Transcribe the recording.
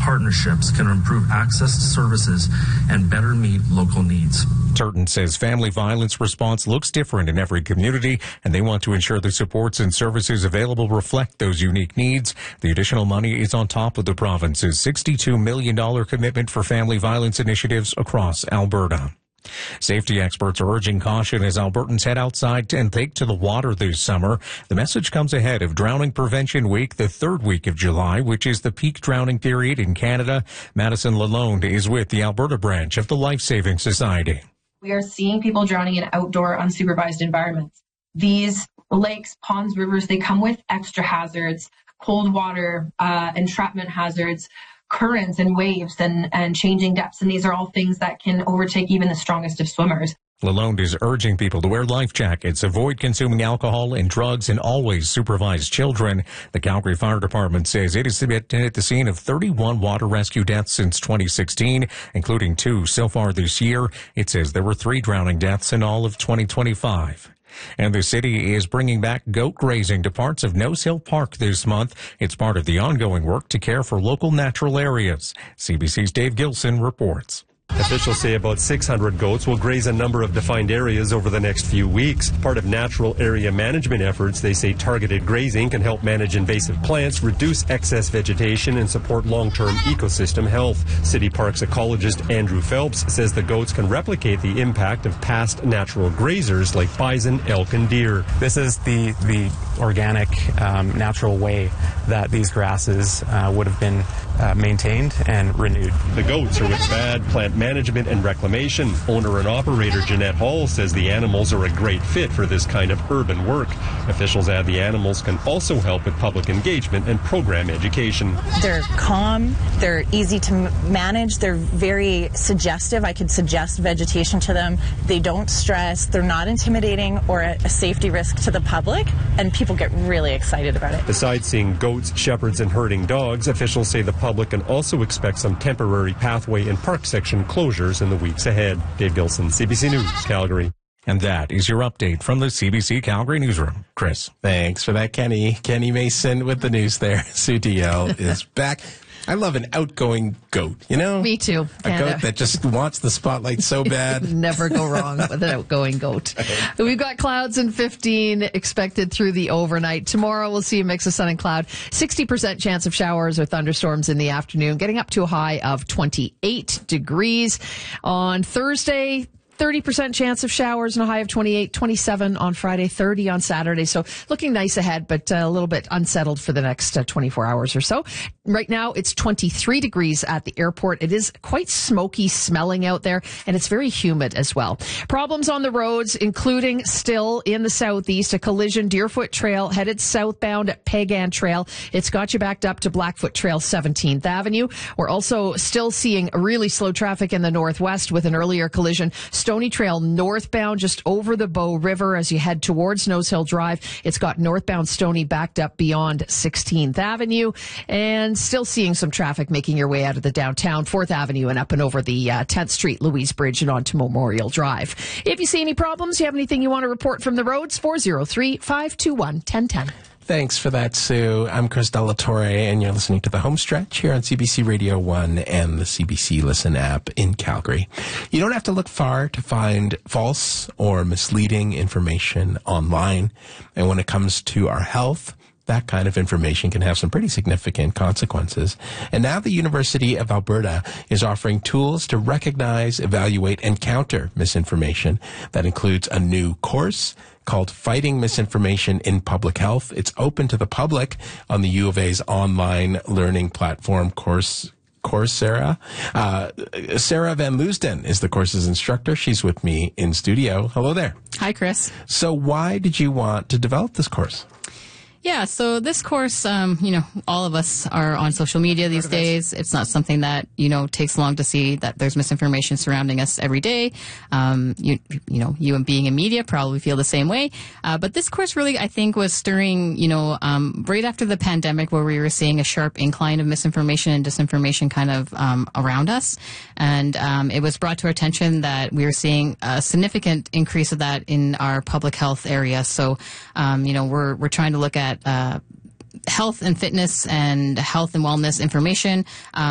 partnerships can improve access to services and better meet local needs. Turton says family violence response looks different in every community, and they want to ensure the supports and services available reflect those unique needs. The additional money is on top of the province's $62 million commitment for family violence initiatives across Alberta. Safety experts are urging caution as Albertans head outside and take to the water this summer. The message comes ahead of Drowning Prevention Week, the third week of July, which is the peak drowning period in Canada. Madison Lalonde is with the Alberta branch of the Life Saving Society. We are seeing people drowning in outdoor, unsupervised environments. These lakes, ponds, rivers, they come with extra hazards, cold water, entrapment hazards, currents and waves and changing depths. And these are all things that can overtake even the strongest of swimmers. Lalonde is urging people to wear life jackets, avoid consuming alcohol and drugs, and always supervise children. The Calgary Fire Department says it has been at the scene of 31 water rescue deaths since 2016, including 2 so far this year. It says there were 3 drowning deaths in all of 2025. And the city is bringing back goat grazing to parts of Nose Hill Park this month. It's part of the ongoing work to care for local natural areas. CBC's Dave Gilson reports. Officials say about 600 goats will graze a number of defined areas over the next few weeks. Part of natural area management efforts, they say targeted grazing can help manage invasive plants, reduce excess vegetation, and support long-term ecosystem health. City Parks ecologist Andrew Phelps says the goats can replicate the impact of past natural grazers like bison, elk, and deer. This is the organic, natural way that these grasses would have been maintained and renewed. The goats are with Bad Plant Management and Reclamation. Owner and operator Jeanette Hall says the animals are a great fit for this kind of urban work. Officials add the animals can also help with public engagement and program education. They're calm, they're easy to manage, they're very suggestive. I could suggest vegetation to them. They don't stress, they're not intimidating or a safety risk to the public, and people get really excited about it. Besides seeing goats, shepherds, and herding dogs, officials say the public can also expect some temporary pathway and park section closures in the weeks ahead. Dave Gilson, CBC News, Calgary. And that is your update from the CBC Calgary newsroom. Chris. Thanks for that, Kenny. Kenny Mason with the news there. Sue DL is back. I love an outgoing goat, you know? Me too. A goat that just wants the spotlight so bad. Never go wrong with an outgoing goat. We've got clouds and 15 expected through the overnight. Tomorrow we'll see a mix of sun and cloud. 60% chance of showers or thunderstorms in the afternoon, getting up to a high of 28 degrees. On Thursday, 30% chance of showers and a high of 28, 27 on Friday, 30 on Saturday. So looking nice ahead, but a little bit unsettled for the next 24 hours or so. Right now, it's 23 degrees at the airport. It is quite smoky smelling out there, and it's very humid as well. Problems on the roads, including still in the southeast, a collision, Deerfoot Trail headed southbound at Pagan Trail. It's got you backed up to Blackfoot Trail, 17th Avenue. We're also still seeing really slow traffic in the northwest with an earlier collision. Stony Trail northbound just over the Bow River as you head towards Nose Hill Drive. It's got northbound Stony backed up beyond 16th Avenue, and still seeing some traffic making your way out of the downtown 4th Avenue and up and over the 10th Street Louise Bridge and onto Memorial Drive. If you see any problems, you have anything you want to report from the roads, 403-521-1010. Thanks for that, Sue. I'm Chris Delatorre, and you're listening to The Home Stretch here on CBC Radio 1 and the CBC Listen app in Calgary. You don't have to look far to find false or misleading information online. And when it comes to our health, that kind of information can have some pretty significant consequences. And now the University of Alberta is offering tools to recognize, evaluate, and counter misinformation. That includes a new course called Fighting Misinformation in Public Health. It's open to the public on the U of A's online learning platform Coursera. Sarah Van Leusden is the course's instructor. She's with me in studio. Hello there. Hi, Chris. So why did you want to develop this course? Yeah, so this course, all of us are on social media these days. It's not something that, takes long to see that there's misinformation surrounding us every day. You and being in media probably feel the same way. But this course really, I think, was stirring, right after the pandemic where we were seeing a sharp incline of misinformation and disinformation kind of around us. And it was brought to our attention that we were seeing a significant increase of that in our public health area. So, we're trying to look at health and fitness and health and wellness information